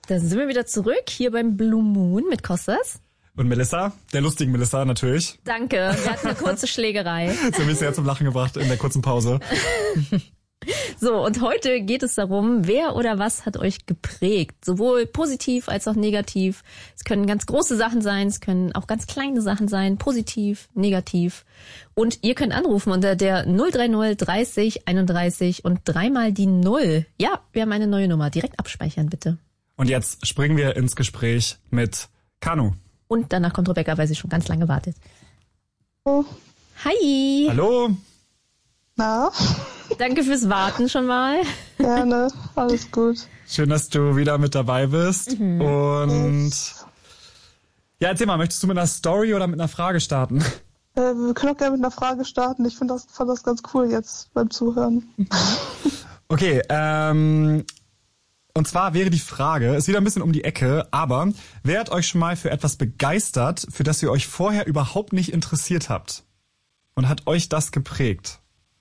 Da sind wir wieder zurück, hier beim Blue Moon mit Kostas. Und Melissa, der lustigen Melissa natürlich. Danke, wir hatten eine kurze Schlägerei. So mich sehr zum Lachen gebracht in der kurzen Pause. So, und heute geht es darum, wer oder was hat euch geprägt? Sowohl positiv als auch negativ. Es können ganz große Sachen sein, es können auch ganz kleine Sachen sein, positiv, negativ. Und ihr könnt anrufen unter der 030 30 31 und dreimal die 0. Ja, wir haben eine neue Nummer. Direkt abspeichern, bitte. Und jetzt springen wir ins Gespräch mit Kanu. Und danach kommt Rebecca, weil sie schon ganz lange wartet. Oh. Hi. Hallo. Na? Danke fürs Warten schon mal. Gerne, alles gut. Schön, dass du wieder mit dabei bist. Und ja, erzähl mal, möchtest du mit einer Story oder mit einer Frage starten? Wir können auch gerne mit einer Frage starten. Ich fand das ganz cool jetzt beim Zuhören. Okay, und zwar wäre die Frage, ist wieder ein bisschen um die Ecke, aber wer hat euch schon mal für etwas begeistert, für das ihr euch vorher überhaupt nicht interessiert habt? Und hat euch das geprägt?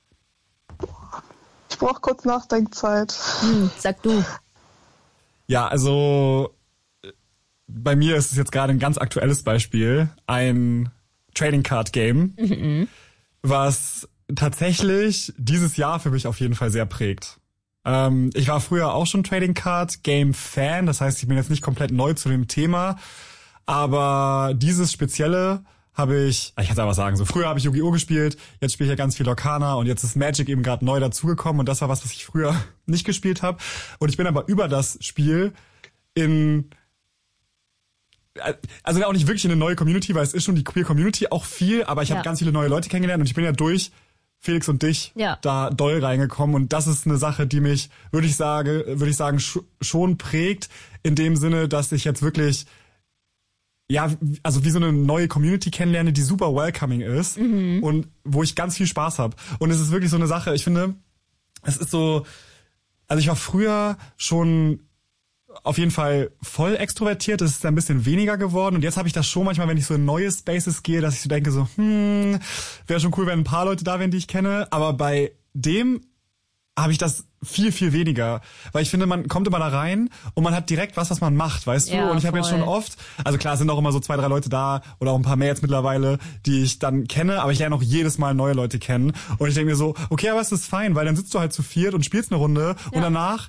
Ich brauche kurz Nachdenkzeit. Sag du. Ja, also bei mir ist es jetzt gerade ein ganz aktuelles Beispiel, ein Trading Card Game, was tatsächlich dieses Jahr für mich auf jeden Fall sehr prägt. Ich war früher auch schon Trading Card Game Fan, das heißt, ich bin jetzt nicht komplett neu zu dem Thema, aber dieses Spezielle habe ich kann es einfach sagen, so früher habe ich Yu-Gi-Oh! Gespielt, jetzt spiele ich ja ganz viel Lorcana und jetzt ist Magic eben gerade neu dazugekommen und das war was ich früher nicht gespielt habe. Und ich bin aber über das Spiel also auch nicht wirklich in eine neue Community, weil es ist schon die Queer Community auch viel, aber ich habe ganz viele neue Leute kennengelernt und ich bin ja durch Felix und dich da doll reingekommen und das ist eine Sache, die mich, würde ich sagen, schon prägt, in dem Sinne, dass ich jetzt wirklich also wie so eine neue Community kennenlerne, die super welcoming ist und wo ich ganz viel Spaß habe. Und es ist wirklich so eine Sache, ich finde, es ist so, also ich war früher schon auf jeden Fall voll extrovertiert, das ist ein bisschen weniger geworden und jetzt habe ich das schon manchmal, wenn ich so in neue Spaces gehe, dass ich so denke so, wäre schon cool, wenn ein paar Leute da wären, die ich kenne, aber bei dem habe ich das viel, viel weniger, weil ich finde, man kommt immer da rein und man hat direkt was man macht, weißt du? Und ich habe jetzt schon oft, also klar, es sind auch immer so 2, 3 Leute da oder auch ein paar mehr jetzt mittlerweile, die ich dann kenne, aber ich lerne auch jedes Mal neue Leute kennen und ich denke mir so, okay, aber es ist fein, weil dann sitzt du halt zu viert und spielst eine Runde und danach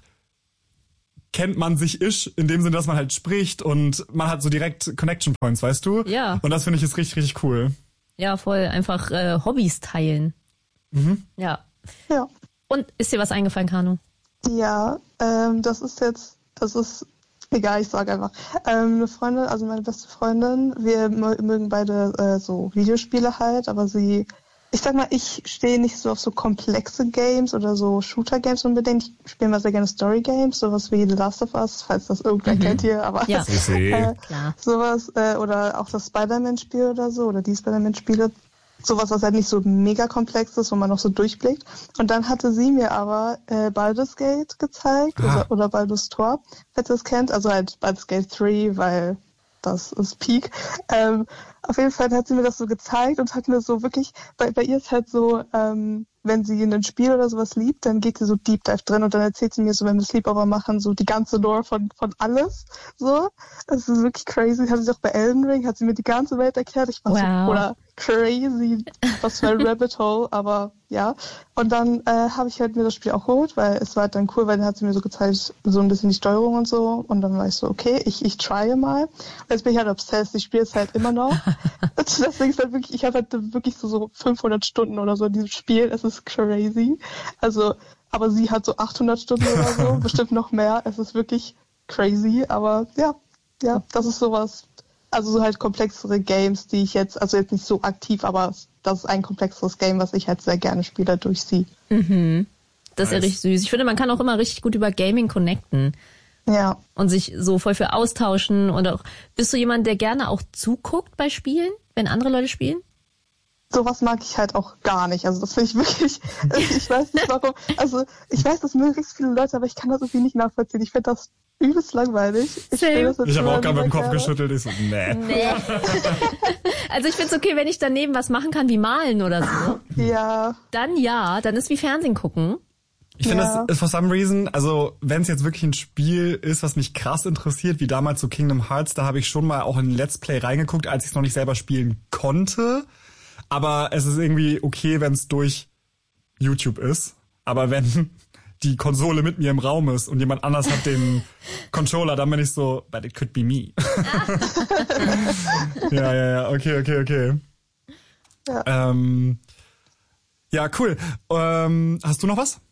kennt man sich in dem Sinne, dass man halt spricht und man hat so direkt Connection Points, weißt du? Ja. Und das finde ich ist richtig, richtig cool. Ja, voll. Einfach Hobbys teilen. Ja. Ja. Und ist dir was eingefallen, Kanu? Ja, das ist egal, ich sage einfach. Eine Freundin, also meine beste Freundin, wir mögen beide so Videospiele halt, aber ich sag mal, ich stehe nicht so auf so komplexe Games oder so Shooter-Games unbedingt. Ich spiele mal sehr gerne Story-Games, sowas wie The Last of Us, falls das irgendwer kennt hier, aber klar. Sowas, oder auch das Spider-Man-Spiel oder so, oder die Spider-Man-Spiele. Sowas, was halt nicht so mega komplex ist, wo man noch so durchblickt. Und dann hatte sie mir aber Baldur's Gate gezeigt oder Baldur's Tor, falls ihr das kennt. Also halt Baldur's Gate 3, weil das ist Peak. Auf jeden Fall hat sie mir das so gezeigt und hat mir so wirklich, bei ihr ist halt so, wenn sie in ein Spiel oder sowas liebt, dann geht sie so Deep Dive drin und dann erzählt sie mir so, wenn wir Sleepover machen, so die ganze Lore von alles. So. Das ist wirklich crazy. Hat sie auch bei Elden Ring, hat sie mir die ganze Welt erklärt. Ich war so, oder crazy, was für ein Rabbit Hole, aber ja. Und dann habe ich halt mir das Spiel auch geholt, weil es war halt dann cool, weil dann hat sie mir so gezeigt, so ein bisschen die Steuerung und so. Und dann war ich so, okay, ich try mal. Und jetzt bin ich halt obsessed. Ich spiele es halt immer noch. Deswegen ist halt wirklich, ich habe halt wirklich so 500 Stunden oder so in diesem Spiel. Es ist crazy. Also, aber sie hat so 800 Stunden oder so, bestimmt noch mehr. Es ist wirklich crazy, aber ja, das ist sowas. Also so halt komplexere Games, die ich jetzt, also jetzt nicht so aktiv, aber das ist ein komplexeres Game, was ich halt sehr gerne spiele durch sie. Das ist ja richtig süß. Ich finde, man kann auch immer richtig gut über Gaming connecten. Ja. Und sich so voll für austauschen. Und auch, bist du jemand, der gerne auch zuguckt bei Spielen, wenn andere Leute spielen? Sowas mag ich halt auch gar nicht. Also das finde ich wirklich, ich weiß nicht warum. Also ich weiß, das mögen richtig viele Leute, aber ich kann das irgendwie nicht nachvollziehen. Ich finde das übelst langweilig. Ich habe auch gerade mit dem Kopf geschüttelt. Ich so, nee. Also ich finde es okay, wenn ich daneben was machen kann, wie malen oder so. Ja. Dann ist wie Fernsehen gucken. Ich finde, das ist for some reason, also wenn es jetzt wirklich ein Spiel ist, was mich krass interessiert, wie damals so Kingdom Hearts, da habe ich schon mal auch in Let's Play reingeguckt, als ich es noch nicht selber spielen konnte. Aber es ist irgendwie okay, wenn es durch YouTube ist. Aber wenn die Konsole mit mir im Raum ist und jemand anders hat den Controller, dann bin ich so, but it could be me. Ja, okay. Ja, cool. Hast du noch was?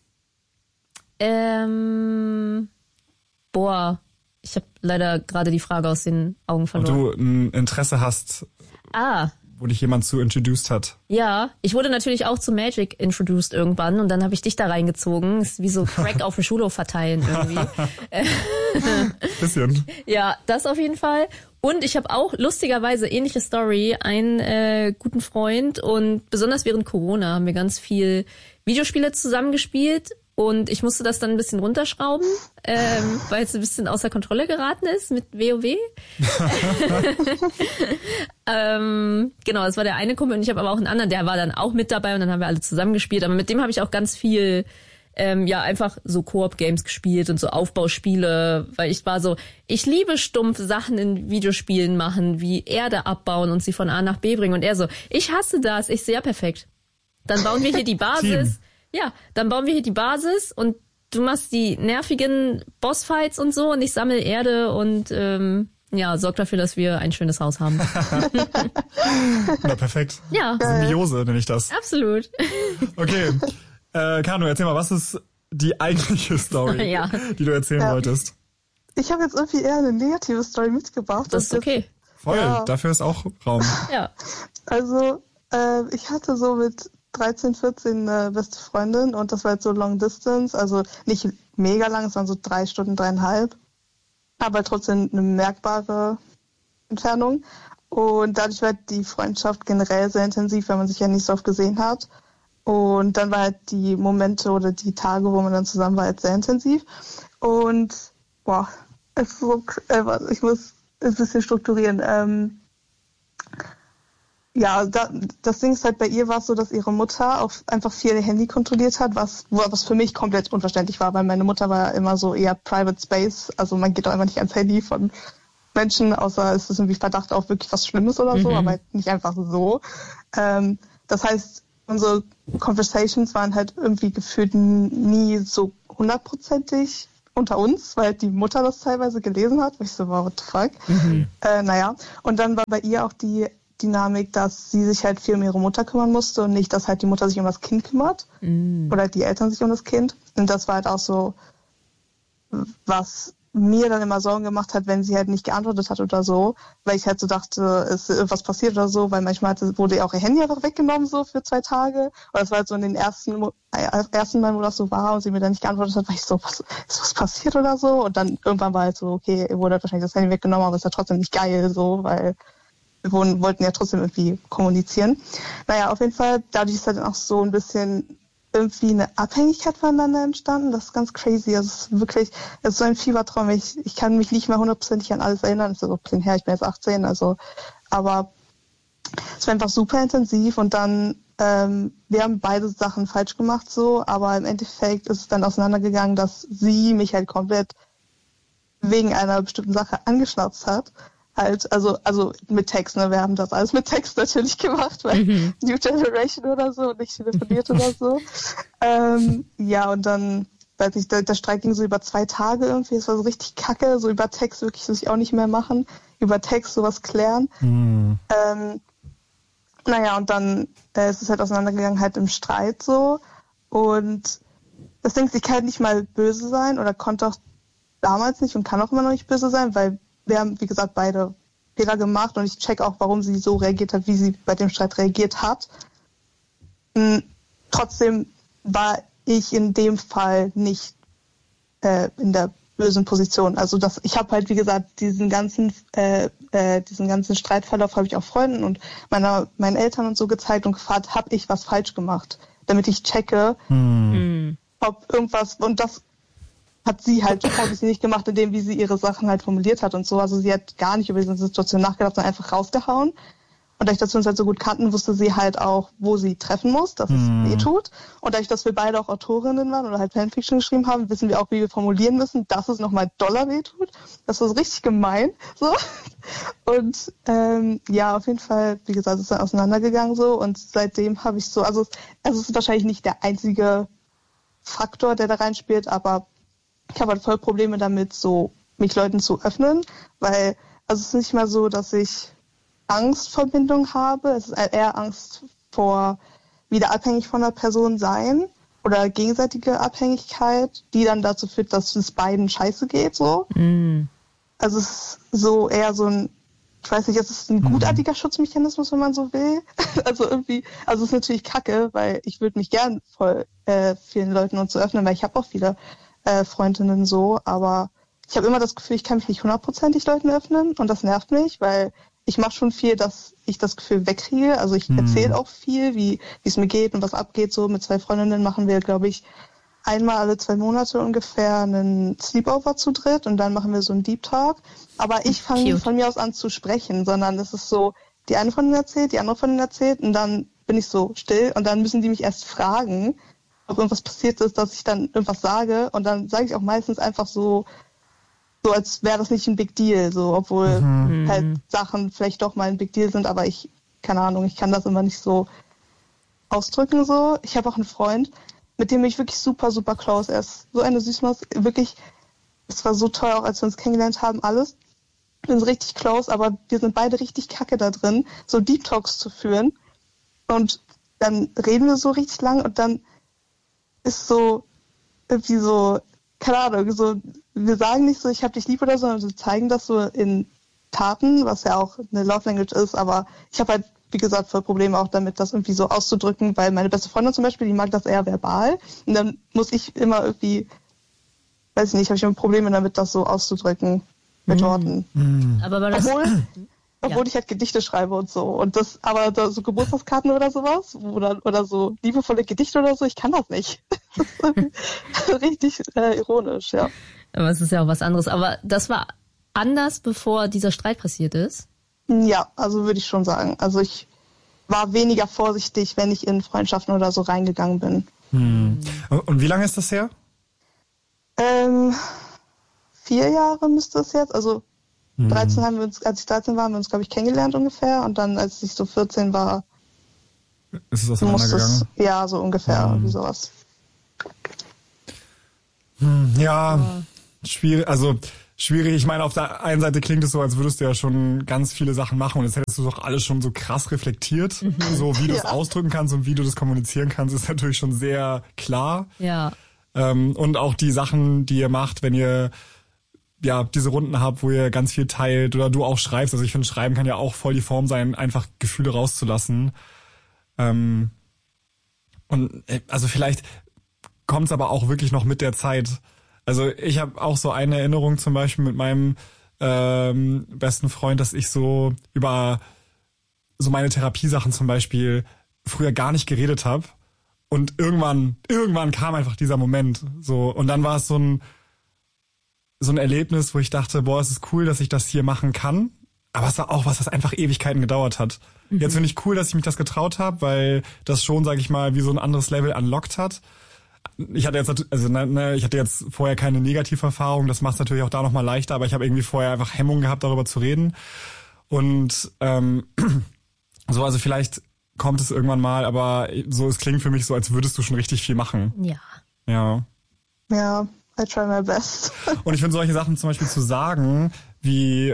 Ich habe leider gerade die Frage aus den Augen verloren. Ob du ein Interesse hast, wo dich jemand zu introduced hat. Ja, ich wurde natürlich auch zu Magic introduced irgendwann und dann habe ich dich da reingezogen. Ist wie so Crack auf dem Schulhof verteilen irgendwie. Bisschen. Ja, das auf jeden Fall. Und ich habe auch lustigerweise ähnliche Story, einen guten Freund und besonders während Corona haben wir ganz viel Videospiele zusammengespielt. Und ich musste das dann ein bisschen runterschrauben, weil es ein bisschen außer Kontrolle geraten ist mit WoW. Genau, das war der eine Kumpel und ich habe aber auch einen anderen, der war dann auch mit dabei und dann haben wir alle zusammen gespielt. Aber mit dem habe ich auch ganz viel, einfach so Koop-Games gespielt und so Aufbauspiele, weil ich war so, ich liebe stumpf Sachen in Videospielen machen, wie Erde abbauen und sie von A nach B bringen. Und er so, ich hasse das. Ich so, ja, perfekt. Dann bauen wir hier die Basis. Team. Ja, dann bauen wir hier die Basis und du machst die nervigen Bossfights und so und ich sammle Erde und sorg dafür, dass wir ein schönes Haus haben. Na, perfekt. Ja. Symbiose nenne ich das. Absolut. Okay. Kanu, erzähl mal, was ist die eigentliche Story, die du erzählen wolltest? Ich habe jetzt irgendwie eher eine negative Story mitgebracht. Das ist okay. Voll, dafür ist auch Raum. Ja. Also, ich hatte so mit 13, 14 eine beste Freundin und das war jetzt so Long Distance, also nicht mega lang, es waren so 3 Stunden, 3,5, aber trotzdem eine merkbare Entfernung und dadurch war die Freundschaft generell sehr intensiv, weil man sich ja nicht so oft gesehen hat und dann war halt die Momente oder die Tage, wo man dann zusammen war, halt sehr intensiv und es ist so, ich muss ein bisschen strukturieren, das Ding ist halt, bei ihr war es so, dass ihre Mutter auch einfach viel ihr Handy kontrolliert hat, was für mich komplett unverständlich war, weil meine Mutter war immer so eher Private Space, also man geht auch einfach nicht ans Handy von Menschen, außer es ist irgendwie Verdacht auf wirklich was Schlimmes oder so, aber halt nicht einfach so. Das heißt, unsere Conversations waren halt irgendwie gefühlt nie so 100%ig unter uns, weil die Mutter das teilweise gelesen hat, wo ich so war, what the fuck? Und dann war bei ihr auch die Dynamik, dass sie sich halt viel um ihre Mutter kümmern musste und nicht, dass halt die Mutter sich um das Kind kümmert oder die Eltern sich um das Kind. Und das war halt auch so, was mir dann immer Sorgen gemacht hat, wenn sie halt nicht geantwortet hat oder so, weil ich halt so dachte, ist irgendwas passiert oder so, weil manchmal wurde ihr auch ihr Handy einfach weggenommen so für 2 Tage. Und das war halt so in den ersten Mal, wo das so war und sie mir dann nicht geantwortet hat, war ich so, ist was passiert oder so? Und dann irgendwann war halt so, okay, ihr wurde halt wahrscheinlich das Handy weggenommen, aber ist ja trotzdem nicht geil so, weil wir wollten ja trotzdem irgendwie kommunizieren. Auf jeden Fall, dadurch ist halt auch so ein bisschen irgendwie eine Abhängigkeit voneinander entstanden. Das ist ganz crazy. Also es ist so ein Fiebertraum. Ich kann mich nicht mehr 100%ig an alles erinnern. Das ist so ein bisschen her, ich bin jetzt 18, aber es war einfach super intensiv und dann, wir haben beide Sachen falsch gemacht so, aber im Endeffekt ist es dann auseinandergegangen, dass sie mich halt komplett wegen einer bestimmten Sache angeschnauzt hat. Also mit Text, ne? Wir haben das alles mit Text natürlich gemacht, weil New Generation oder so, nicht telefoniert oder so. Und dann, weiß ich, der Streit ging so über 2 Tage irgendwie, es war so richtig kacke, so über Text wirklich muss ich auch nicht mehr machen, über Text sowas klären. Und dann ist es halt auseinandergegangen halt im Streit so und das Ding ist, ich kann halt nicht mal böse sein oder konnte auch damals nicht und kann auch immer noch nicht böse sein, weil wir haben, wie gesagt, beide Fehler gemacht und ich check auch, warum sie so reagiert hat, wie sie bei dem Streit reagiert hat. Trotzdem war ich in dem Fall nicht in der bösen Position. Also ich habe halt, wie gesagt, diesen ganzen Streitverlauf habe ich auch Freunden und meinen Eltern und so gezeigt und gefragt, habe ich was falsch gemacht, damit ich checke, ob irgendwas, und das hat sie halt obviously nicht gemacht, indem wie sie ihre Sachen halt formuliert hat und so. Also sie hat gar nicht über diese Situation nachgedacht, sondern einfach rausgehauen. Und dadurch, dass wir uns halt so gut kannten, wusste sie halt auch, wo sie treffen muss, dass es weh tut. Und dadurch, dass wir beide auch Autorinnen waren oder halt Fanfiction geschrieben haben, wissen wir auch, wie wir formulieren müssen, dass es nochmal doller weh tut. Das war so richtig gemein. So. Und ja, auf jeden Fall, wie gesagt, ist dann auseinandergegangen so. Und seitdem habe ich so, also es ist wahrscheinlich nicht der einzige Faktor, der da reinspielt, aber ich habe halt voll Probleme damit, so mich Leuten zu öffnen, weil also es ist nicht mal so, dass ich Angst vor Bindung habe. Es ist eher Angst vor wieder abhängig von einer Person sein oder gegenseitige Abhängigkeit, die dann dazu führt, dass es beiden scheiße geht, so. Also es ist so eher so ein, ich weiß nicht, es ist ein gutartiger Schutzmechanismus, wenn man so will. Also irgendwie, also es ist natürlich kacke, weil ich würde mich gern voll vielen Leuten uns so öffnen, weil ich habe auch viele Freundinnen so, aber ich habe immer das Gefühl, ich kann mich nicht 100%ig Leuten öffnen und das nervt mich, weil ich mache schon viel, dass ich das Gefühl wegkriege. Also ich erzähle auch viel, wie es mir geht und was abgeht. So mit 2 Freundinnen machen wir, glaube ich, einmal alle 2 Monate ungefähr einen Sleepover zu dritt und dann machen wir so einen Deep Talk. Aber ich fange nicht von mir aus an zu sprechen, sondern es ist so, die eine von denen erzählt, die andere von denen erzählt und dann bin ich so still und dann müssen die mich erst fragen, ob irgendwas passiert ist, dass ich dann irgendwas sage und dann sage ich auch meistens einfach so als wäre das nicht ein Big Deal, so, obwohl halt Sachen vielleicht doch mal ein Big Deal sind, aber keine Ahnung, ich kann das immer nicht so ausdrücken, so. Ich habe auch einen Freund, mit dem bin ich wirklich super, super close. Er ist so eine Süßmaus, wirklich, es war so toll, auch als wir uns kennengelernt haben, alles. Wir sind richtig close, aber wir sind beide richtig kacke da drin, so Deep Talks zu führen. Und dann reden wir so richtig lang und dann ist so, irgendwie so, keine Ahnung, so, wir sagen nicht so, ich hab dich lieb oder so, sondern wir zeigen das so in Taten, was ja auch eine Love Language ist, aber ich habe halt, wie gesagt, voll Probleme auch damit, das irgendwie so auszudrücken, weil meine beste Freundin zum Beispiel, die mag das eher verbal und dann muss ich immer irgendwie, weiß ich nicht, habe ich immer Probleme damit, das so auszudrücken mit Worten. Aber war das... Obwohl ich halt Gedichte schreibe und so. Und das, aber so Geburtstagskarten oder sowas, oder so liebevolle Gedichte oder so, ich kann das nicht. Richtig ironisch, ja. Aber es ist ja auch was anderes. Aber das war anders, bevor dieser Streit passiert ist? Ja, also würde ich schon sagen. Also ich war weniger vorsichtig, wenn ich in Freundschaften oder so reingegangen bin. Und wie lange ist das her? 4 Jahre müsste es jetzt, also 13 haben wir uns, als ich 13 war, haben wir uns, glaube ich, kennengelernt ungefähr. Und dann, als ich so 14 war, ist es auseinandergegangen? Ja, so ungefähr, wie sowas. Ja, schwierig. Also schwierig. Ich meine, auf der einen Seite klingt es so, als würdest du ja schon ganz viele Sachen machen und jetzt hättest du doch alles schon so krass reflektiert. So wie du es ausdrücken kannst und wie du das kommunizieren kannst, ist natürlich schon sehr klar. Ja. Und auch die Sachen, die ihr macht, wenn ihr ja diese Runden habt, wo ihr ganz viel teilt oder du auch schreibst. Also ich finde, Schreiben kann ja auch voll die Form sein, einfach Gefühle rauszulassen. Und also vielleicht kommt es aber auch wirklich noch mit der Zeit. Also ich habe auch so eine Erinnerung zum Beispiel mit meinem besten Freund, dass ich so über so meine Therapiesachen zum Beispiel früher gar nicht geredet habe. Und irgendwann kam einfach dieser Moment. So, und dann war es so ein Erlebnis, wo ich dachte, boah, es ist cool, dass ich das hier machen kann. Aber es war auch was einfach Ewigkeiten gedauert hat. Jetzt finde ich cool, dass ich mich das getraut habe, weil das schon, sage ich mal, wie so ein anderes Level unlockt hat. Ich hatte jetzt vorher keine Negativerfahrung, das macht es natürlich auch da nochmal leichter, aber ich habe irgendwie vorher einfach Hemmungen gehabt, darüber zu reden. Und so, also vielleicht kommt es irgendwann mal, aber so, es klingt für mich so, als würdest du schon richtig viel machen. Ja. Ja. Ja. I try my best. Und ich finde solche Sachen zum Beispiel zu sagen, wie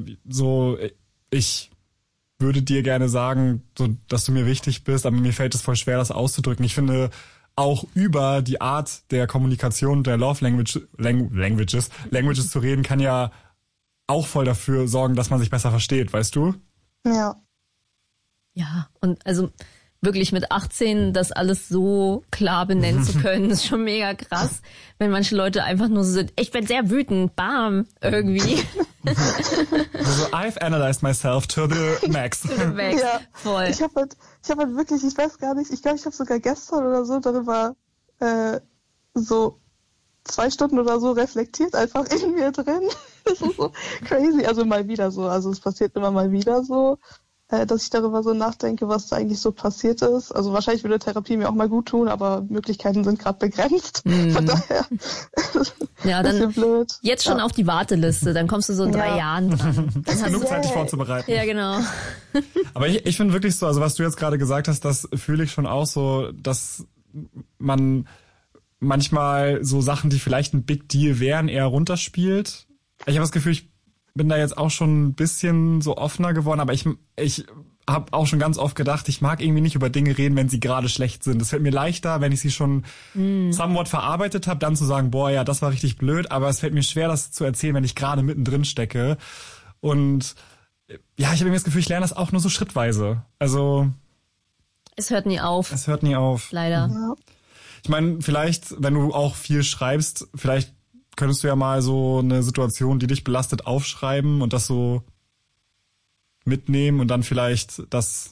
ich würde dir gerne sagen, so, dass du mir wichtig bist, aber mir fällt es voll schwer, das auszudrücken. Ich finde, auch über die Art der Kommunikation der Love Languages zu reden, kann ja auch voll dafür sorgen, dass man sich besser versteht, weißt du? Ja. Ja, und also wirklich mit 18 das alles so klar benennen zu können, ist schon mega krass, wenn manche Leute einfach nur so sind, ich bin sehr wütend, bam, irgendwie. Also I've analyzed myself to the max. To the max, ja, voll. Ich hab halt wirklich, ich weiß gar nicht, ich glaube, ich habe sogar gestern oder so darüber so 2 Stunden oder so reflektiert, einfach in mir drin. Das ist so crazy, also mal wieder so, also es passiert immer mal wieder so. dass ich darüber so nachdenke, was da eigentlich so passiert ist. Also wahrscheinlich würde Therapie mir auch mal gut tun, aber Möglichkeiten sind gerade begrenzt. Von daher ja, dann blöd. Jetzt schon auf die Warteliste, dann kommst du so in 3 Jahren dran. Das ist genug Zeit, dich vorzubereiten. Ja, genau. Aber ich finde wirklich so, also was du jetzt gerade gesagt hast, das fühle ich schon auch so, dass man manchmal so Sachen, die vielleicht ein Big Deal wären, eher runterspielt. Ich habe das Gefühl, ich bin da jetzt auch schon ein bisschen so offener geworden, aber ich habe auch schon ganz oft gedacht, ich mag irgendwie nicht über Dinge reden, wenn sie gerade schlecht sind. Es fällt mir leichter, wenn ich sie schon somewhat verarbeitet habe, dann zu sagen, boah, ja, das war richtig blöd, aber es fällt mir schwer, das zu erzählen, wenn ich gerade mittendrin stecke. Und ja, ich habe irgendwie das Gefühl, ich lerne das auch nur so schrittweise. Also es hört nie auf. Es hört nie auf. Leider. Ja. Ich meine, vielleicht, wenn du auch viel schreibst, vielleicht könntest du ja mal so eine Situation, die dich belastet, aufschreiben und das so mitnehmen und dann vielleicht das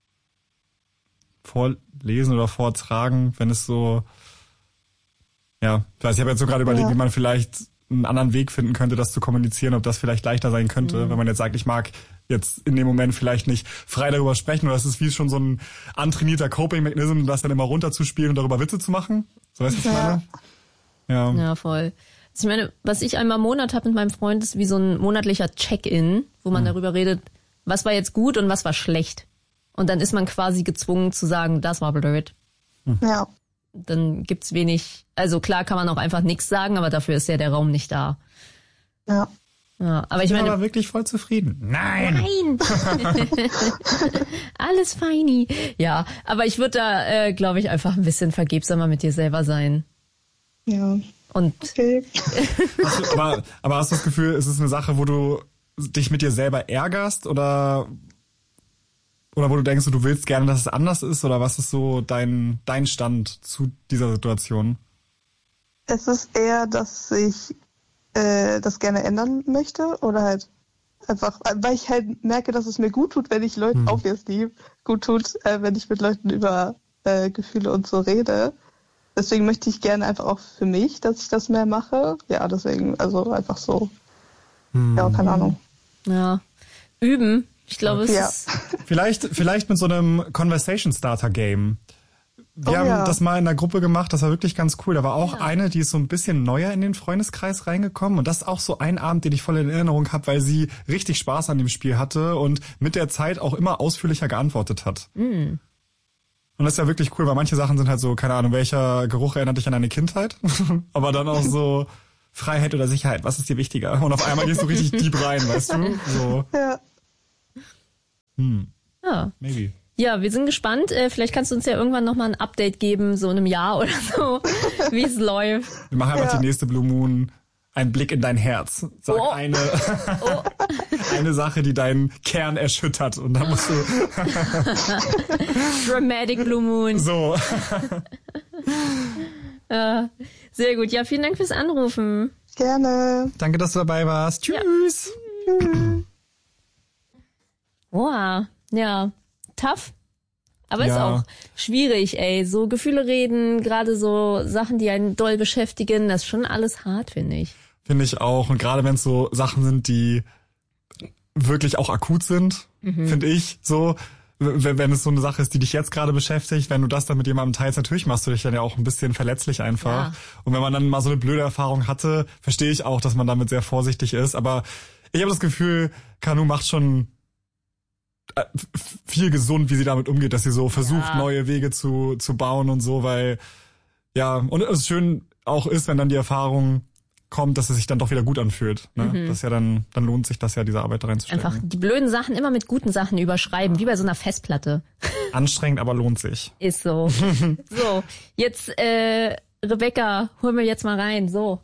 vorlesen oder vortragen, wenn es so, ja, ich weiß, ich habe jetzt so gerade überlegt, wie man vielleicht einen anderen Weg finden könnte, das zu kommunizieren, ob das vielleicht leichter sein könnte, wenn man jetzt sagt, ich mag jetzt in dem Moment vielleicht nicht frei darüber sprechen oder es ist wie schon so ein antrainierter Coping-Mechanism, das dann immer runterzuspielen und darüber Witze zu machen. So, weißt du, was ich meine? Ja, voll. Ich meine, was ich einmal im Monat habe mit meinem Freund, ist wie so ein monatlicher Check-in, wo man darüber redet, was war jetzt gut und was war schlecht. Und dann ist man quasi gezwungen zu sagen, das war blöd. Ja. Dann gibt's wenig, also klar kann man auch einfach nichts sagen, aber dafür ist ja der Raum nicht da. Ja. Ja, aber ich meine, aber wirklich voll zufrieden. Nein. Alles feini. Ja, aber ich würde da, glaube ich, einfach ein bisschen vergebsamer mit dir selber sein. Ja. Und okay. aber hast du das Gefühl, ist es eine Sache, wo du dich mit dir selber ärgerst oder wo du denkst, du willst gerne, dass es anders ist, oder was ist so dein Stand zu dieser Situation? Es ist eher, dass ich das gerne ändern möchte oder halt einfach, weil ich halt merke, dass es mir gut tut, wenn ich Leuten obviously gut tut, wenn ich mit Leuten über Gefühle und so rede. Deswegen möchte ich gerne einfach auch für mich, dass ich das mehr mache. Ja, deswegen, also einfach so. Ja, keine Ahnung. Ja, üben. Ich glaube, es ist... Vielleicht mit so einem Conversation Starter Game. Wir haben das mal in der Gruppe gemacht, das war wirklich ganz cool. Da war auch eine, die ist so ein bisschen neuer in den Freundeskreis reingekommen. Und das ist auch so ein Abend, den ich voll in Erinnerung habe, weil sie richtig Spaß an dem Spiel hatte und mit der Zeit auch immer ausführlicher geantwortet hat. Und das ist ja wirklich cool, weil manche Sachen sind halt so, keine Ahnung, welcher Geruch erinnert dich an deine Kindheit? Aber dann auch so Freiheit oder Sicherheit, was ist dir wichtiger? Und auf einmal gehst du richtig deep rein, weißt du? So. Ja. Ja. Maybe. Ja, wir sind gespannt. Vielleicht kannst du uns ja irgendwann nochmal ein Update geben, so in einem Jahr oder so, wie es läuft. Wir machen einfach die nächste Blue Moon, ein Blick in dein Herz. Sag eine Sache, die deinen Kern erschüttert. Und dann musst du... Dramatic Blue Moon. So. Sehr gut. Ja, vielen Dank fürs Anrufen. Gerne. Danke, dass du dabei warst. Tschüss. Ja. Wow. Ja. Tough. Aber ist auch schwierig, ey. So Gefühle reden, gerade so Sachen, die einen doll beschäftigen, das ist schon alles hart, finde ich. Finde ich auch. Und gerade wenn es so Sachen sind, die wirklich auch akut sind, finde ich so. Wenn es so eine Sache ist, die dich jetzt gerade beschäftigt, wenn du das dann mit jemandem teilst, natürlich machst du dich dann ja auch ein bisschen verletzlich einfach. Ja. Und wenn man dann mal so eine blöde Erfahrung hatte, verstehe ich auch, dass man damit sehr vorsichtig ist. Aber ich habe das Gefühl, Kanu macht schon viel gesund, wie sie damit umgeht, dass sie so versucht, neue Wege zu bauen und so, weil, ja, und es schön auch ist, wenn dann die Erfahrung kommt, dass es sich dann doch wieder gut anfühlt. Ne? Das ist ja dann lohnt sich das ja, diese Arbeit da reinzustecken. Einfach die blöden Sachen immer mit guten Sachen überschreiben, wie bei so einer Festplatte. Anstrengend, aber lohnt sich. Ist so. So, jetzt, Rebecca, hol mir jetzt mal rein, so.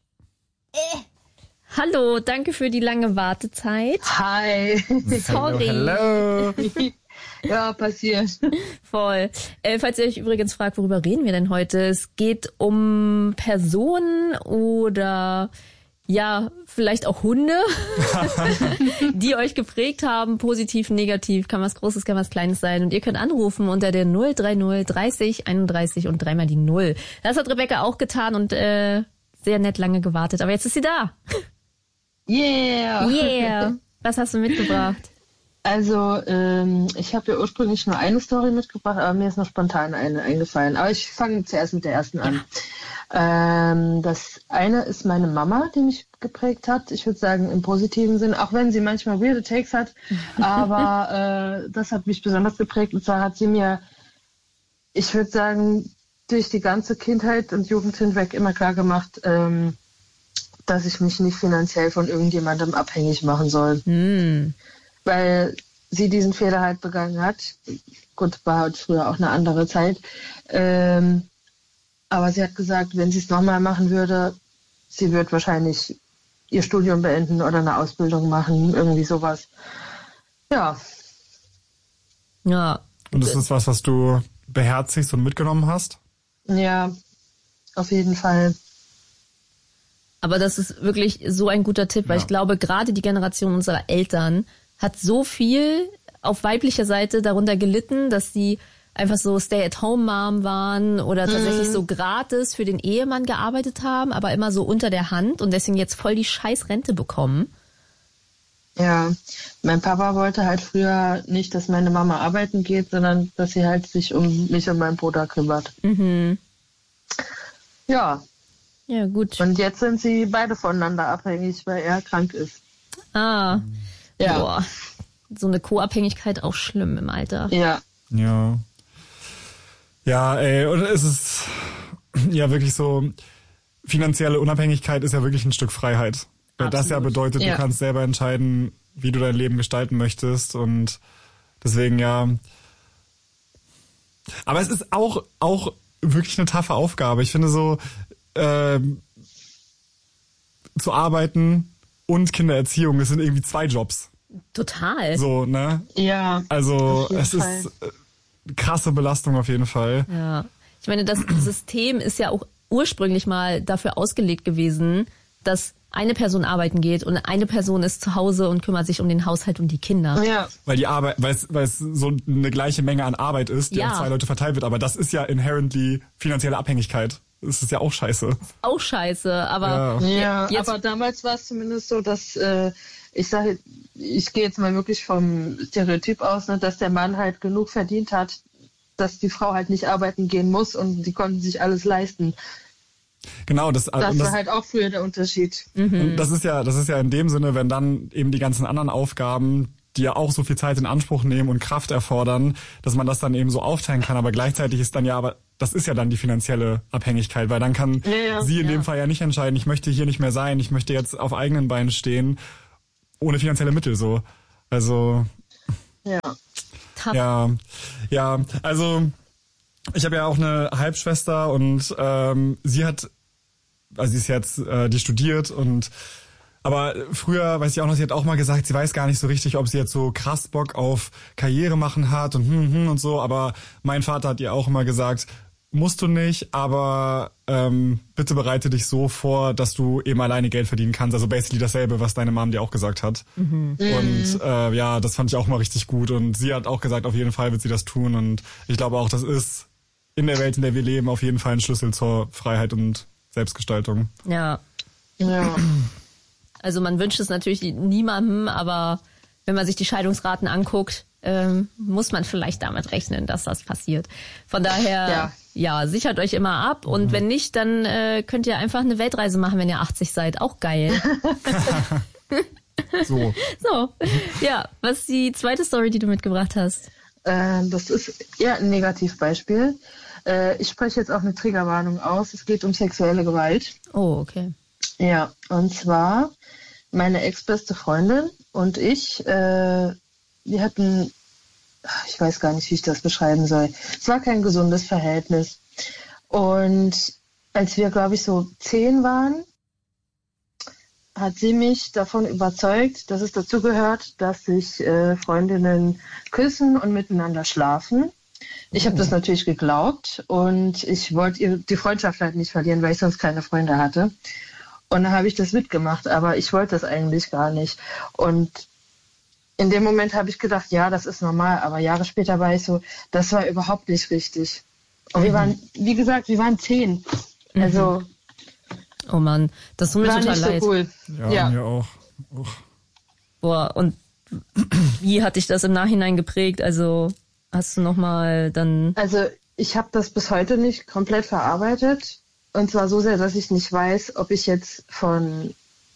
Hallo, danke für die lange Wartezeit. Hi. Sorry. Hello. Ja, passiert. Voll. Falls ihr euch übrigens fragt, worüber reden wir denn heute? Es geht um Personen oder ja, vielleicht auch Hunde, die euch geprägt haben, positiv, negativ, kann was Großes, kann was Kleines sein. Und ihr könnt anrufen unter der 030 30 31 und dreimal die 0. Das hat Rebecca auch getan und sehr nett lange gewartet. Aber jetzt ist sie da. Yeah. Yeah. Was hast du mitgebracht? Also, ich habe ja ursprünglich nur eine Story mitgebracht, aber mir ist noch spontan eine eingefallen. Aber ich fange zuerst mit der ersten an. Das eine ist meine Mama, die mich geprägt hat. Ich würde sagen im positiven Sinn, auch wenn sie manchmal weirde Takes hat. Aber das hat mich besonders geprägt. Und zwar hat sie mir, ich würde sagen, durch die ganze Kindheit und Jugend hinweg immer klar gemacht, dass ich mich nicht finanziell von irgendjemandem abhängig machen soll. Weil sie diesen Fehler halt begangen hat. Gut, war halt früher auch eine andere Zeit. Aber sie hat gesagt, wenn sie es nochmal machen würde, sie wird wahrscheinlich ihr Studium beenden oder eine Ausbildung machen, irgendwie sowas. Ja. Ja. Und ist das was du beherzigst und mitgenommen hast? Ja, auf jeden Fall. Aber das ist wirklich so ein guter Tipp, weil ich glaube, gerade die Generation unserer Eltern hat so viel auf weiblicher Seite darunter gelitten, dass sie einfach so Stay-at-home-Mom waren oder tatsächlich so gratis für den Ehemann gearbeitet haben, aber immer so unter der Hand und deswegen jetzt voll die scheiß Rente bekommen. Ja, mein Papa wollte halt früher nicht, dass meine Mama arbeiten geht, sondern dass sie halt sich um mich und meinen Bruder kümmert. Ja. Ja, gut. Und jetzt sind sie beide voneinander abhängig, weil er krank ist. Ah. Ja. Boah. So eine Co-Abhängigkeit auch schlimm im Alter. Ja. Ja. Ja, ey, und es ist ja wirklich so, finanzielle Unabhängigkeit ist ja wirklich ein Stück Freiheit. Weil das ja bedeutet, du kannst selber entscheiden, wie du dein Leben gestalten möchtest und deswegen ja. Aber es ist auch wirklich eine taffe Aufgabe. Ich finde so, zu arbeiten und Kindererziehung, das sind irgendwie 2 Jobs. Total. So, ne? Ja. Also es ist krasse Belastung auf jeden Fall. Ja. Ich meine, das System ist ja auch ursprünglich mal dafür ausgelegt gewesen, dass eine Person arbeiten geht und eine Person ist zu Hause und kümmert sich um den Haushalt und die Kinder. Ja. Weil die Arbeit, weil es so eine gleiche Menge an Arbeit ist, die auf 2 Leute verteilt wird. Aber das ist ja inherently finanzielle Abhängigkeit. Das ist ja auch scheiße. Auch scheiße, aber ja, aber damals war es zumindest so, dass ich gehe jetzt mal wirklich vom Stereotyp aus, ne, dass der Mann halt genug verdient hat, dass die Frau halt nicht arbeiten gehen muss und die konnten sich alles leisten. Genau, das war halt auch früher der Unterschied. Und das ist ja in dem Sinne, wenn dann eben die ganzen anderen Aufgaben, die ja auch so viel Zeit in Anspruch nehmen und Kraft erfordern, dass man das dann eben so aufteilen kann. Aber gleichzeitig ist dann ja, aber das ist ja dann die finanzielle Abhängigkeit, weil dann kann sie in dem Fall ja nicht entscheiden, ich möchte hier nicht mehr sein, ich möchte jetzt auf eigenen Beinen stehen, ohne finanzielle Mittel so. Also ja. Ja, also ich habe ja auch eine Halbschwester und sie ist jetzt, die studiert aber früher, weiß ich auch noch, sie hat auch mal gesagt, sie weiß gar nicht so richtig, ob sie jetzt so krass Bock auf Karriere machen hat und so, aber mein Vater hat ihr auch immer gesagt, musst du nicht, aber bitte bereite dich so vor, dass du eben alleine Geld verdienen kannst. Also basically dasselbe, was deine Mom dir auch gesagt hat. Und ja, das fand ich auch mal richtig gut und sie hat auch gesagt, auf jeden Fall wird sie das tun und ich glaube auch, das ist in der Welt, in der wir leben, auf jeden Fall ein Schlüssel zur Freiheit und Selbstgestaltung. Ja. Also man wünscht es natürlich niemandem, aber wenn man sich die Scheidungsraten anguckt, muss man vielleicht damit rechnen, dass das passiert. Von daher, sichert euch immer ab und wenn nicht, dann könnt ihr einfach eine Weltreise machen, wenn ihr 80 seid. Auch geil. So, ja, was ist die zweite Story, die du mitgebracht hast? Das ist eher ein Negativbeispiel. Ich spreche jetzt auch eine Triggerwarnung aus. Es geht um sexuelle Gewalt. Oh, okay. Ja, und zwar meine ex-beste Freundin und ich, wir hatten, ich weiß gar nicht, wie ich das beschreiben soll. Es war kein gesundes Verhältnis. Und als wir, glaube ich, so 10 waren, hat sie mich davon überzeugt, dass es dazugehört, dass sich Freundinnen küssen und miteinander schlafen. Ich habe das natürlich geglaubt und ich wollte die Freundschaft halt nicht verlieren, weil ich sonst keine Freunde hatte. Und dann habe ich das mitgemacht, aber ich wollte das eigentlich gar nicht. Und in dem Moment habe ich gedacht, ja, das ist normal. Aber Jahre später war ich so, das war überhaupt nicht richtig. Und wir waren, wie gesagt, 10. Also oh Mann, das tut mir total leid. So cool. Ja, mir auch. Boah, und wie hat dich das im Nachhinein geprägt? Also hast du nochmal dann... Also ich habe das bis heute nicht komplett verarbeitet. Und zwar so sehr, dass ich nicht weiß, ob ich jetzt von,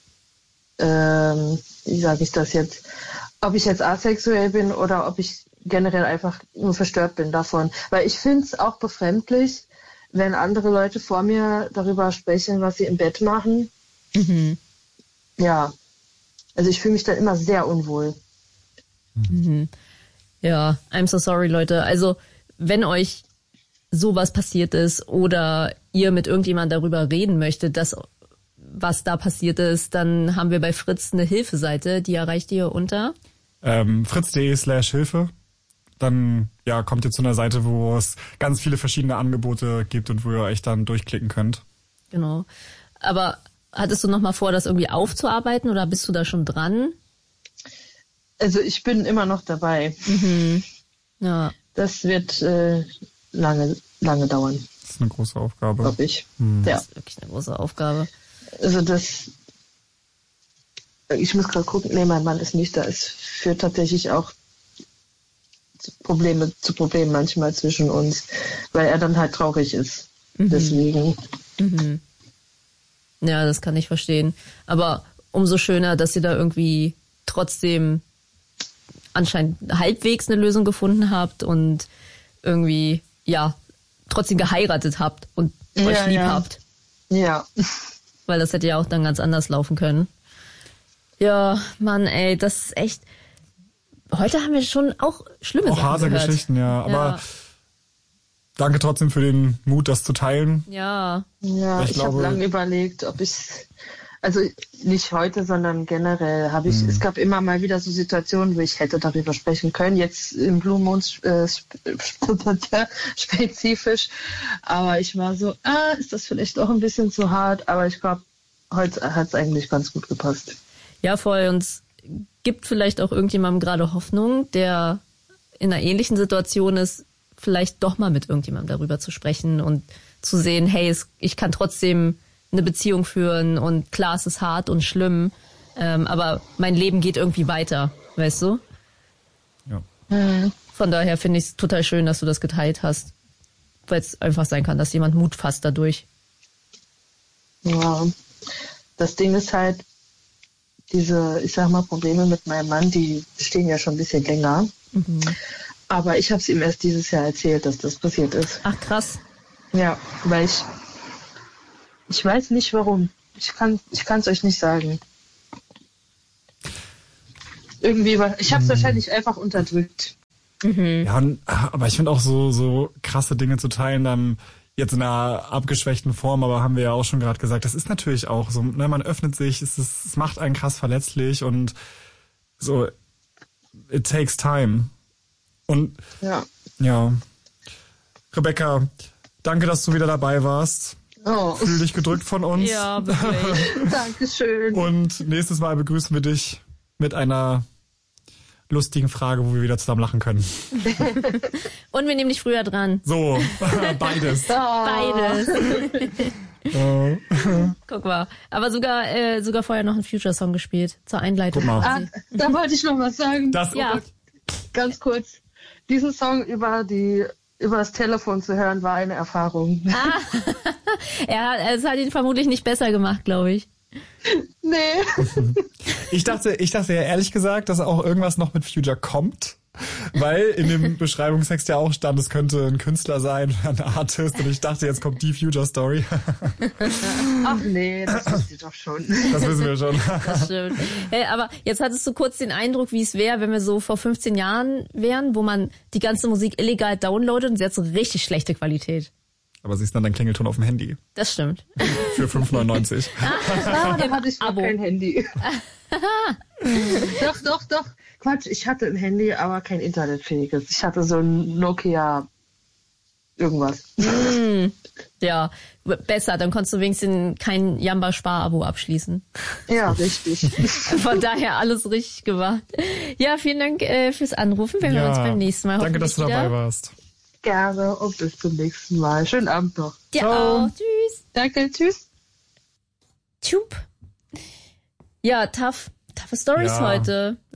wie sage ich das jetzt, ob ich jetzt asexuell bin oder ob ich generell einfach nur verstört bin davon. Weil ich finde es auch befremdlich, wenn andere Leute vor mir darüber sprechen, was sie im Bett machen. Mhm. Ja, also ich fühle mich dann immer sehr unwohl. Mhm. Ja, I'm so sorry, Leute. Also wenn euch sowas passiert ist oder ihr mit irgendjemand darüber reden möchtet, dass was da passiert ist, dann haben wir bei Fritz eine Hilfeseite, die erreicht ihr unter fritz.de/Hilfe. Dann kommt ihr zu einer Seite, wo es ganz viele verschiedene Angebote gibt und wo ihr euch dann durchklicken könnt. Genau. Aber hattest du noch mal vor, das irgendwie aufzuarbeiten oder bist du da schon dran? Also ich bin immer noch dabei. Mhm. Ja. Das wird lange dauern. Das ist eine große Aufgabe. Glaube ich. Ja. Das ist wirklich eine große Aufgabe. Also ich muss gerade gucken, nee, mein Mann ist nicht da. Es führt tatsächlich auch zu Problemen manchmal zwischen uns, weil er dann halt traurig ist. Deswegen. Mhm. Ja, das kann ich verstehen. Aber umso schöner, dass ihr da irgendwie trotzdem anscheinend halbwegs eine Lösung gefunden habt und irgendwie, trotzdem geheiratet habt und euch lieb habt. Ja. Weil das hätte ja auch dann ganz anders laufen können. Ja, Mann, ey, das ist echt... Heute haben wir schon auch schlimme Sachen harte gehört. Geschichten, aber danke trotzdem für den Mut, das zu teilen. Ja. Ja, ich habe lange überlegt, ob ich... Also nicht heute, sondern generell es gab immer mal wieder so Situationen, wo ich hätte darüber sprechen können. Jetzt im Blue Moon spezifisch. Aber ich war so, ist das vielleicht auch ein bisschen zu hart? Aber ich glaube, heute hat es eigentlich ganz gut gepasst. Ja, voll. Und es gibt vielleicht auch irgendjemandem gerade Hoffnung, der in einer ähnlichen Situation ist, vielleicht doch mal mit irgendjemandem darüber zu sprechen und zu sehen, hey, ich kann trotzdem eine Beziehung führen und klar, es ist hart und schlimm, aber mein Leben geht irgendwie weiter, weißt du? Ja. Von daher finde ich es total schön, dass du das geteilt hast, weil es einfach sein kann, dass jemand Mut fasst dadurch. Ja, das Ding ist halt, diese, ich sag mal, Probleme mit meinem Mann, die bestehen ja schon ein bisschen länger. Mhm. Aber ich habe es ihm erst dieses Jahr erzählt, dass das passiert ist. Ach, krass. Ja, weil ich weiß nicht warum. Ich kann es euch nicht sagen. Irgendwie, ich habe es wahrscheinlich einfach unterdrückt. Mhm. Ja, aber ich finde auch so krasse Dinge zu teilen, dann jetzt in einer abgeschwächten Form, aber haben wir ja auch schon gerade gesagt, das ist natürlich auch so, ne, man öffnet sich, es macht einen krass verletzlich und so, it takes time. Und ja. Rebecca, danke, dass du wieder dabei warst. Oh. Fühl dich gedrückt von uns. Ja, wirklich. Dankeschön. Und nächstes Mal begrüßen wir dich mit einer lustigen Frage, wo wir wieder zusammen lachen können. Und wir nehmen dich früher dran. So, beides. Beides. Guck mal. Aber sogar vorher noch einen Future-Song gespielt. Zur Einleitung. Guck mal. Da wollte ich noch was sagen. Ja. Ganz kurz. Diesen Song über das Telefon zu hören, war eine Erfahrung. Es hat ihn vermutlich nicht besser gemacht, glaube ich. Nee. Ich dachte ja ehrlich gesagt, dass auch irgendwas noch mit Future kommt, weil in dem Beschreibungstext ja auch stand, es könnte ein Künstler sein, ein Artist, und ich dachte, jetzt kommt die Future Story. Ach nee, das wisst ihr doch schon. Das wissen wir schon. Das stimmt. Hey, aber jetzt hattest du kurz den Eindruck, wie es wäre, wenn wir so vor 15 Jahren wären, wo man die ganze Musik illegal downloadet und sie hat so richtig schlechte Qualität. Aber sie ist dann dein Klingelton auf dem Handy. Das stimmt. Für 5,99. Dann hatte ich noch kein Handy. Doch. Quatsch, ich hatte ein Handy, aber kein internetfähiges. Ich hatte so ein Nokia irgendwas. Ja, besser. Dann konntest du wenigstens kein Jamba-Spar-Abo abschließen. Ja, richtig. Von daher alles richtig gemacht. Ja, vielen Dank fürs Anrufen. Wir hören uns beim nächsten Mal. Danke, dass du dabei warst. Gerne und bis zum nächsten Mal. Schönen Abend noch. Dir auch. Tschüss. Danke, tschüss. Tschüp. Ja, tough Stories heute.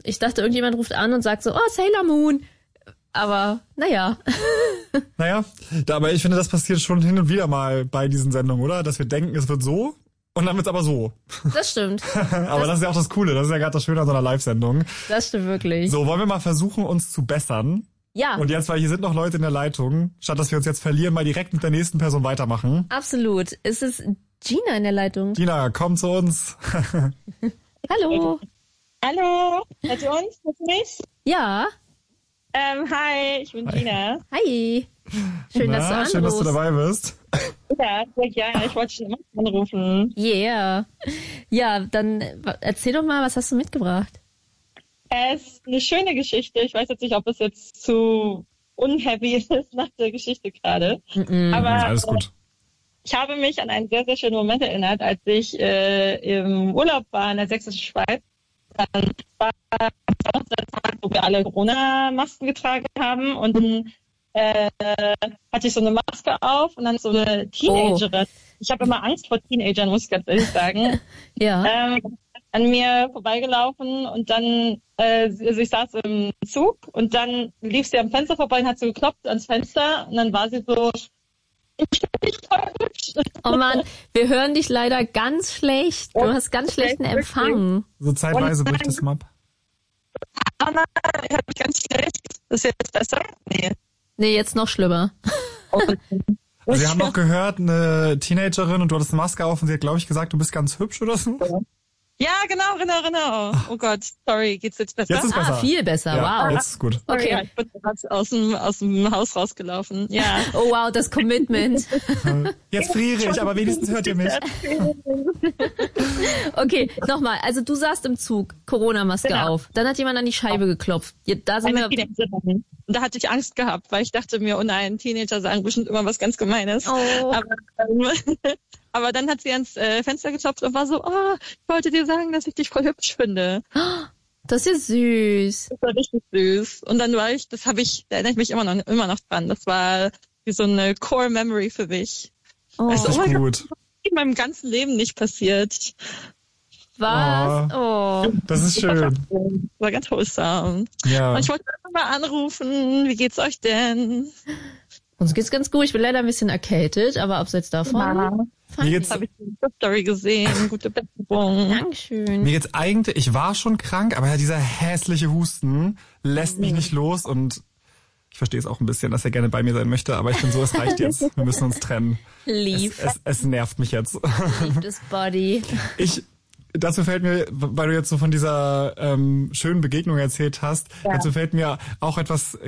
Ich dachte, irgendjemand ruft an und sagt so, oh, Sailor Moon. Aber, naja. Naja, aber ich finde, das passiert schon hin und wieder mal bei diesen Sendungen, oder? Dass wir denken, es wird so und dann wird's aber so. Das stimmt. Aber das ist ja auch das Coole, das ist ja gerade das Schöne an so einer Live-Sendung. Das stimmt wirklich. So, wollen wir mal versuchen, uns zu bessern? Ja. Und jetzt, weil hier sind noch Leute in der Leitung, statt dass wir uns jetzt verlieren, mal direkt mit der nächsten Person weitermachen. Absolut. Es ist Gina in der Leitung. Gina, komm zu uns. Hallo. Hallo, hört ihr uns? Hört ihr mich? Ja. Hi, ich bin Gina. Hi. Schön, dass du anrufst. Schön, dass du dabei bist. Ja, sehr gerne. Ich wollte schon immer anrufen. Yeah. Ja, dann erzähl doch mal, was hast du mitgebracht? Es ist eine schöne Geschichte. Ich weiß jetzt nicht, ob es jetzt zu unheavy ist nach der Geschichte gerade. Aber alles gut. Ich habe mich an einen sehr, sehr schönen Moment erinnert, als ich im Urlaub war in der sächsischen Schweiz. Dann war der Tag, wo wir alle Corona-Masken getragen haben und dann hatte ich so eine Maske auf und dann so eine Teenagerin. Ich habe immer Angst vor Teenagern, muss ich ganz ehrlich sagen. Ja. An mir vorbeigelaufen und dann, also ich saß im Zug und dann lief sie am Fenster vorbei und hat so geklopft ans Fenster und dann war sie so, ich bin nicht voll hübsch. Oh Mann, wir hören dich leider ganz schlecht. Du hast ganz schlechten Empfang. So zeitweise bricht es mal ab. Anna, ich höre mich ganz schlecht. Ist jetzt besser? Nee, jetzt noch schlimmer. Also wir haben noch gehört, eine Teenagerin und du hattest eine Maske auf und sie hat, glaube ich, gesagt, du bist ganz hübsch oder so. Ja, genau. Oh Gott, sorry, geht's jetzt besser? Jetzt ist besser. Viel besser, ja, wow. Jetzt ist gut. Okay. Ja, ich bin gerade aus dem Haus rausgelaufen. Ja. Oh wow, das Commitment. Jetzt friere ich, aber wenigstens hört ihr mich. Okay, nochmal. Also du saßt im Zug, Corona-Maske auf. Dann hat jemand an die Scheibe geklopft. Da sind wir. Und da hatte ich Angst gehabt, weil ich dachte mir, oh nein, Teenager sagen bestimmt immer was ganz Gemeines. Oh. Aber dann hat sie ans Fenster geklopft und war so, ich wollte dir sagen, dass ich dich voll hübsch finde. Das ist süß. Das war richtig süß. Und dann war ich, da erinnere ich mich immer noch dran. Das war wie so eine Core-Memory für mich. Oh, das ist gut. In meinem ganzen Leben nicht passiert. Was? Oh. Das ist schön. Das war ganz wholesome. Ja. Und ich wollte einfach mal anrufen. Wie geht's euch denn? Uns geht's ganz gut. Ich bin leider ein bisschen erkältet, aber abseits davon. Jetzt habe ich eine Story gesehen. Gute Besserung. Dankeschön. Mir geht's eigentlich, ich war schon krank, aber ja, dieser hässliche Husten lässt mich nicht los und ich verstehe es auch ein bisschen, dass er gerne bei mir sein möchte, aber ich bin so, es reicht jetzt. Wir müssen uns trennen. Lieb. Es nervt mich jetzt. Lieb das Body. Dazu fällt mir, weil du jetzt so von dieser schönen Begegnung erzählt hast, dazu fällt mir auch etwas